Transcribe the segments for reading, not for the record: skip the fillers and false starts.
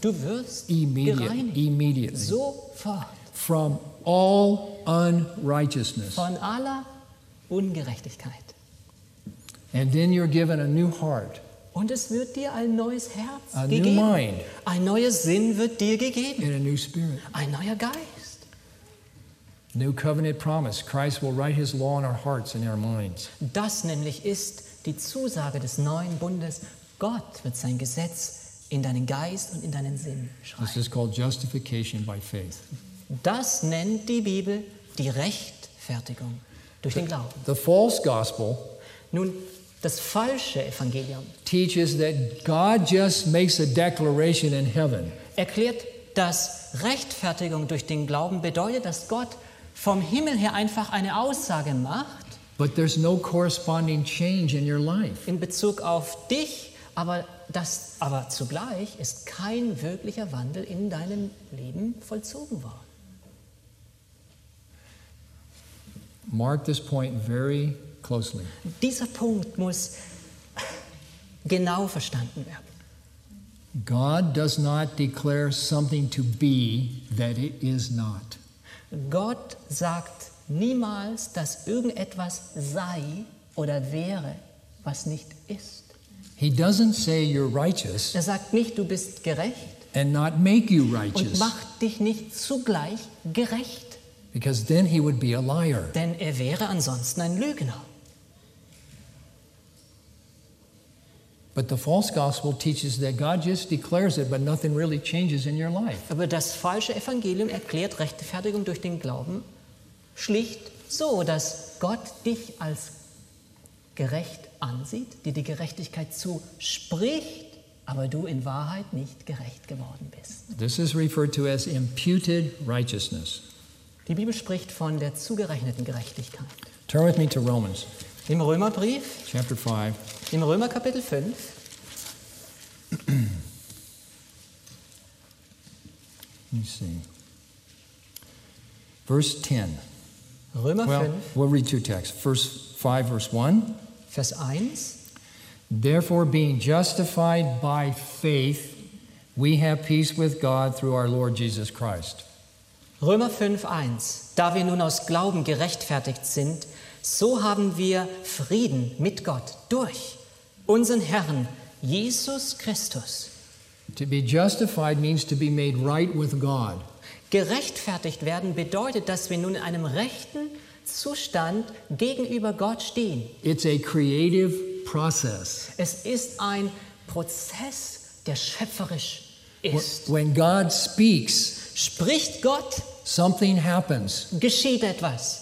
Du wirst Immediately. gereinigt. Sofort. From all unrighteousness. Von aller Ungerechtigkeit. And then you're given a new heart, Und es wird dir ein neues Herz a new gegeben. mind, Ein neuer Sinn wird dir gegeben. and a new spirit. Ein neuer Geist. New covenant promise. Christ will write his law in our hearts and our minds. Das nämlich ist die Zusage des neuen Bundes. Gott wird sein Gesetz in deinen Geist und in deinen Sinn This schreiben. is called justification by faith. Das nennt die Bibel die Rechtfertigung durch den Glauben. The false gospel Nun, das falsche Evangelium teaches that God just makes a declaration in heaven. erklärt, dass Rechtfertigung durch den Glauben bedeutet, dass Gott vom Himmel her einfach eine Aussage macht But there's no corresponding change in your life. in Bezug auf dich, aber zugleich ist kein wirklicher Wandel in deinem Leben vollzogen worden. Mark this point very closely. Dieser Punkt muss genau verstanden werden. God does not declare something to be that it is not. Gott sagt niemals, dass irgendetwas sei oder wäre, was nicht ist. He doesn't say you're righteous Er sagt nicht, du bist gerecht and not make you und righteous, macht dich nicht zugleich gerecht, because then he would be a liar. denn er wäre ansonsten ein Lügner. But the false gospel teaches that God just declares it, but nothing really changes in your life. Aber das falsche Evangelium erklärt Rechtfertigung durch den Glauben schlicht so, dass Gott dich als gerecht ansieht, dir die Gerechtigkeit zuspricht, aber du in Wahrheit nicht gerecht geworden bist. This is referred to as imputed righteousness. Die Bibel spricht von der zugerechneten Gerechtigkeit. Turn with me to Romans Im Römerbrief, chapter 5. im Römer Kapitel 5, Let me see. Verse 10. Römer Well, 5, we'll read two texts. Verse 5, verse 1. Vers 1. Therefore, being justified by faith, we have peace with God through our Lord Jesus Christ. Römer 5, 1. Da wir nun aus Glauben gerechtfertigt sind, so haben wir Frieden mit Gott durch unseren Herrn Jesus Christus. To be justified means to be made right with God. Gerechtfertigt werden bedeutet, dass wir nun in einem rechten Zustand gegenüber Gott stehen. It's a creative process. Es ist ein Prozess, der schöpferisch ist. When God speaks, Spricht Gott, something happens. geschieht etwas.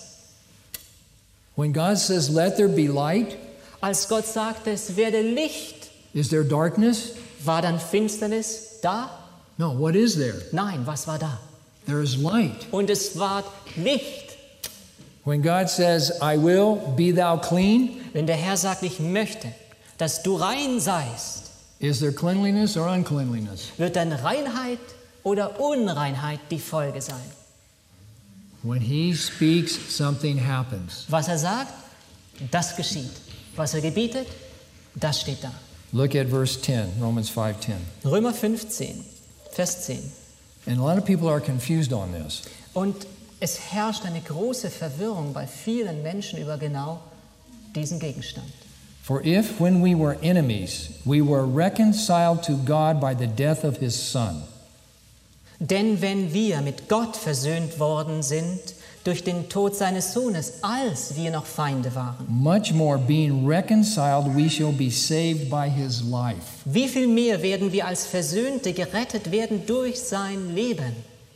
When God says, let there be light, Als Gott sagte, es werde Licht, is there darkness? war dann Finsternis da? No, what is there? Nein, was war da? There is light. Und es war Licht. When God says, I will, be thou clean, Wenn der Herr sagt, ich möchte, dass du rein seist, is there cleanliness or uncleanliness? wird dann Reinheit oder Unreinheit die Folge sein. When he speaks, something happens. Was er sagt, das geschieht. Was er gebietet, das steht da. Look at verse 10, Romans 5:10. Römer 15, Vers 10. And a lot of people are confused on this. Und es herrscht eine große Verwirrung bei vielen Menschen über genau diesen Gegenstand. For if, when we were enemies, we were reconciled to God by the death of his Son, Denn wenn wir mit Gott versöhnt worden sind durch den Tod seines Sohnes, als wir noch Feinde waren, much more being reconciled, we shall be saved by his life. wie viel mehr werden wir als Versöhnte gerettet werden durch sein Leben?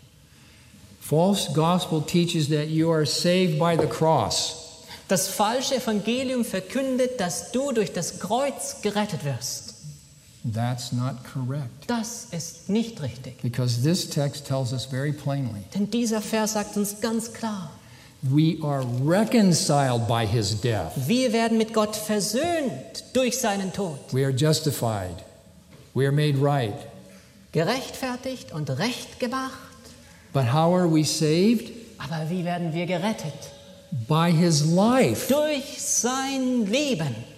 False gospel teaches that you are saved by the cross. Das falsche Evangelium verkündet, dass du durch das Kreuz gerettet wirst. That's not correct. Das ist nicht richtig. Because this text tells us very plainly, Denn dieser Vers sagt uns ganz klar, we are reconciled by his death. wir werden mit Gott versöhnt durch seinen Tod. We are justified. We are made right. Gerechtfertigt und recht gemacht. But how are we saved? Aber wie werden wir gerettet? By his life. Durch sein Leben.